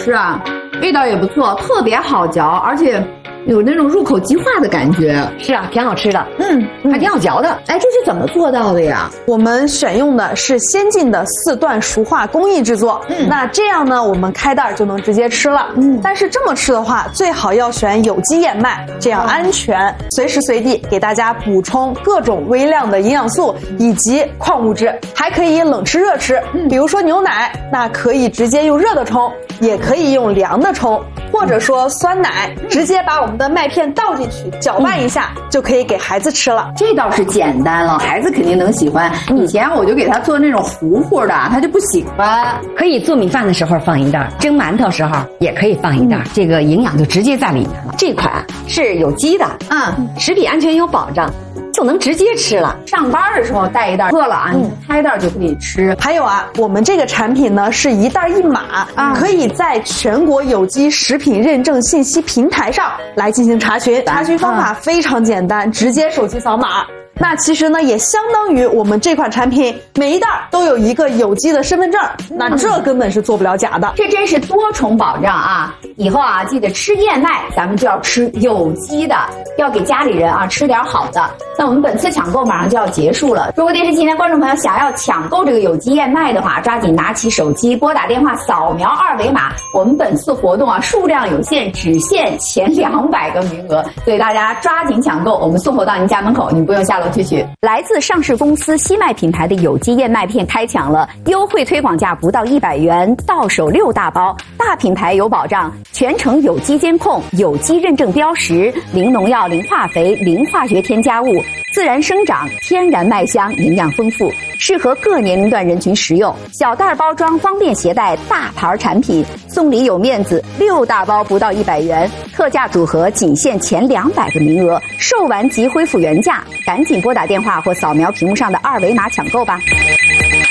吃啊，味道也不错，特别好嚼，而且有那种入口即化的感觉。 是啊，挺好吃的，还挺好嚼的。 哎，这是怎么做到的呀？ 我们选用的是先进的4段熟化工艺制作，那这样呢，我们开袋就能直接吃了。但是这么吃的话，最好要选有机燕麦，这样安全，随时随地给大家补充各种微量的营养素以及矿物质，还可以冷吃热吃。比如说牛奶，那可以直接用热的冲，也可以用凉的冲，或者说酸奶，直接把我们的麦片倒进去，搅拌一下，就可以给孩子吃了。 这倒是简单了，孩子肯定能喜欢。以前我就给他做那种糊糊的，他就不喜欢。 可以做米饭的时候放一袋，蒸馒头时候也可以放一袋，这个营养就直接在里面了。这款是有机的，食品安全有保障，就能直接吃了。 上班的时候带一袋，饿了啊，你开袋就可以吃。 还有啊，我们这个产品呢是一袋一码，可以在全国有机食品认证信息平台上来进行查询。查询方法非常简单，直接手机扫码。那其实呢，也相当于我们这款产品每一袋都有一个有机的身份证，那这根本是做不了假的。 这真是多重保障啊！以后啊，记得吃燕麦，咱们就要吃有机的，要给家里人啊吃点好的。那我们本次抢购马上就要结束了。中国电视机前观众朋友想要抢购这个有机燕麦的话，抓紧拿起手机，拨打电话，扫描2维码。我们本次活动啊，数量有限，只限前200个名额，所以大家抓紧抢购，我们送货到您家门口，您不用下楼去取。来自上市公司西麦品牌的有机燕麦片开抢了，优惠推广价不到100元，到手6大包，大品牌有保障，全程有机监控，有机认证标识，零农药、零化肥、零化学添加物，自然生长，天然麦香，营养丰富，适合各年龄段人群食用。小袋包装方便携带，大牌产品，送礼有面子，6大包不到100元，特价组合仅限前200个名额，售完即恢复原价，赶紧拨打电话或扫描屏幕上的2维码抢购吧。